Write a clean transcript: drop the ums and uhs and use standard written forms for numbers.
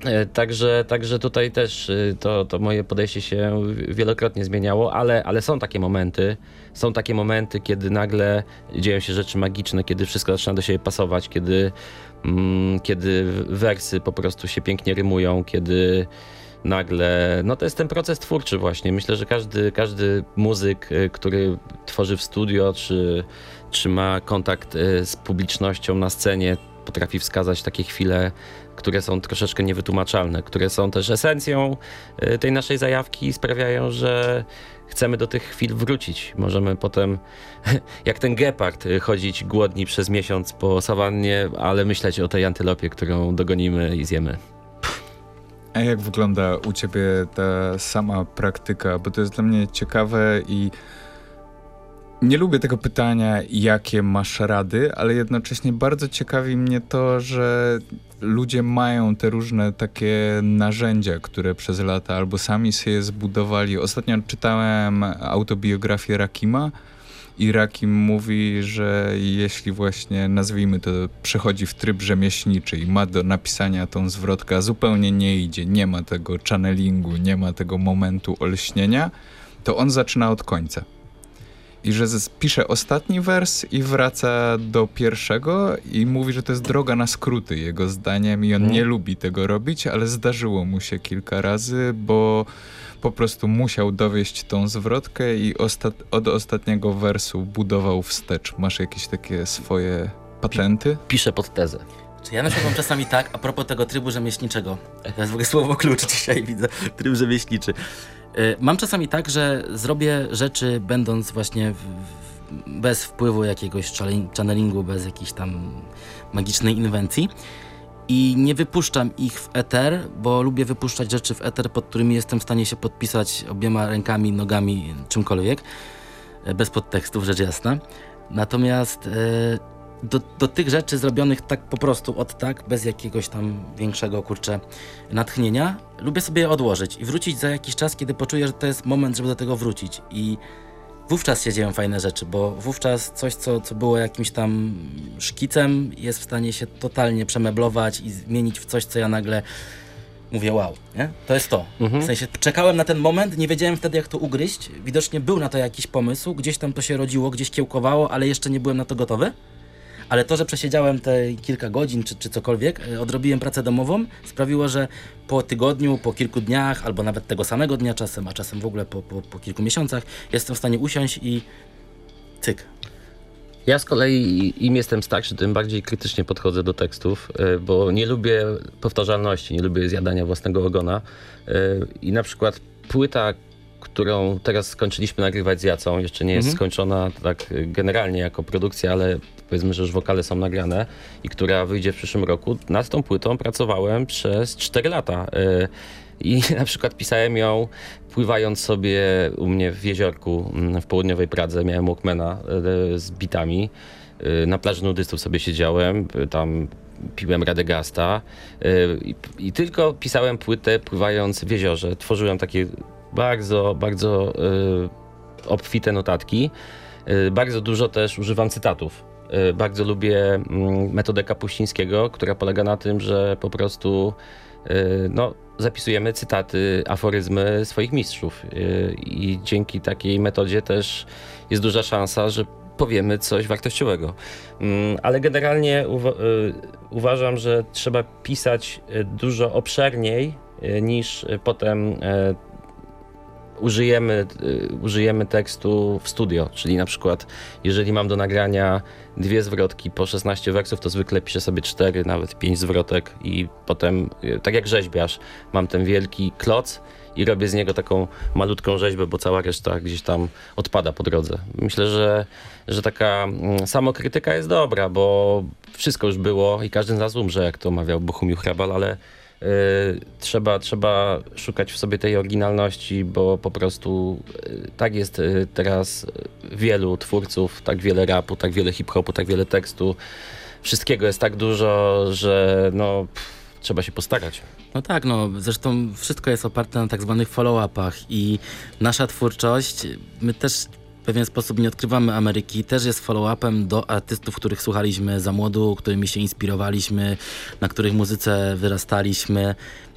Także tutaj też to moje podejście się wielokrotnie zmieniało, ale są takie momenty, kiedy nagle dzieją się rzeczy magiczne, kiedy wszystko zaczyna do siebie pasować, kiedy wersy po prostu się pięknie rymują, kiedy nagle, no to jest ten proces twórczy właśnie. Myślę, że każdy muzyk, który tworzy w studio, czy ma kontakt z publicznością na scenie, potrafi wskazać takie chwile, które są troszeczkę niewytłumaczalne, które są też esencją tej naszej zajawki i sprawiają, że chcemy do tych chwil wrócić. Możemy potem, jak ten gepard, chodzić głodni przez miesiąc po sawannie, ale myśleć o tej antylopie, którą dogonimy i zjemy. A jak wygląda u ciebie ta sama praktyka? Bo to jest dla mnie ciekawe i nie lubię tego pytania, jakie masz rady, ale jednocześnie bardzo ciekawi mnie to, że ludzie mają te różne takie narzędzia, które przez lata albo sami sobie zbudowali. Ostatnio czytałem autobiografię Rakima i Rakim mówi, że jeśli właśnie, nazwijmy to, przechodzi w tryb rzemieślniczy i ma do napisania tą zwrotkę, a zupełnie nie idzie, nie ma tego channelingu, nie ma tego momentu olśnienia, to on zaczyna od końca. I że pisze ostatni wers i wraca do pierwszego i mówi, że to jest droga na skróty jego zdaniem i on nie lubi tego robić, ale zdarzyło mu się kilka razy, bo po prostu musiał dowieść tą zwrotkę i od ostatniego wersu budował wstecz. Masz jakieś takie swoje patenty? Piszę pod tezę. Czy ja na przykład mam czasami tak, a propos tego trybu rzemieślniczego, to jest w ogóle słowo klucz dzisiaj, widzę, tryb rzemieślniczy. Mam czasami tak, że zrobię rzeczy będąc właśnie bez wpływu jakiegoś channelingu, bez jakiejś tam magicznej inwencji i nie wypuszczam ich w eter, bo lubię wypuszczać rzeczy w eter, pod którymi jestem w stanie się podpisać obiema rękami, nogami, czymkolwiek, bez podtekstów, rzecz jasna. Natomiast do tych rzeczy zrobionych tak po prostu bez jakiegoś tam większego, natchnienia, lubię sobie je odłożyć i wrócić za jakiś czas, kiedy poczuję, że to jest moment, żeby do tego wrócić. I wówczas się dzieją fajne rzeczy, bo wówczas coś, co było jakimś tam szkicem, jest w stanie się totalnie przemeblować i zmienić w coś, co ja nagle mówię, wow, nie? To jest to. W sensie czekałem na ten moment, nie wiedziałem wtedy, jak to ugryźć. Widocznie był na to jakiś pomysł, gdzieś tam to się rodziło, gdzieś kiełkowało, ale jeszcze nie byłem na to gotowy. Ale to, że przesiedziałem te kilka godzin czy cokolwiek, odrobiłem pracę domową, sprawiło, że po tygodniu, po kilku dniach, albo nawet tego samego dnia czasem, a czasem w ogóle po kilku miesiącach, jestem w stanie usiąść i cyk. Ja z kolei im jestem starszy, tym bardziej krytycznie podchodzę do tekstów, bo nie lubię powtarzalności, nie lubię zjadania własnego ogona. I na przykład płyta, którą teraz skończyliśmy nagrywać z Jacą, jeszcze nie jest skończona tak generalnie jako produkcja, ale powiedzmy, że już wokale są nagrane i która wyjdzie w przyszłym roku. Nad tą płytą pracowałem przez 4 lata i na przykład pisałem ją pływając sobie u mnie w jeziorku w południowej Pradze. Miałem Walkmana z bitami. Na plaży nudystów sobie siedziałem, tam piłem Radegasta i tylko pisałem płytę pływając w jeziorze. Tworzyłem takie bardzo obfite notatki. Bardzo dużo też używam cytatów. Bardzo lubię metodę Kapuścińskiego, która polega na tym, że po prostu zapisujemy cytaty, aforyzmy swoich mistrzów. I dzięki takiej metodzie też jest duża szansa, że powiemy coś wartościowego. Ale generalnie uważam, że trzeba pisać dużo obszerniej niż potem użyjemy tekstu w studio, czyli na przykład jeżeli mam do nagrania 2 zwrotki po 16 wersów, to zwykle piszę sobie 4, nawet 5 zwrotek i potem, tak jak rzeźbiarz, mam ten wielki kloc i robię z niego taką malutką rzeźbę, bo cała reszta gdzieś tam odpada po drodze. Myślę, że taka samokrytyka jest dobra, bo wszystko już było i każdy z nas umrze, jak to mawiał Bohumił Hrabal, ale trzeba szukać w sobie tej oryginalności, bo po prostu tak jest teraz wielu twórców, tak wiele rapu, tak wiele hip-hopu, tak wiele tekstu. Wszystkiego jest tak dużo, że trzeba się postarać. No tak, zresztą wszystko jest oparte na tak zwanych follow-upach i nasza twórczość, my też w pewien sposób nie odkrywamy Ameryki, też jest follow-upem do artystów, których słuchaliśmy za młodu, którymi się inspirowaliśmy, na których muzyce wyrastaliśmy.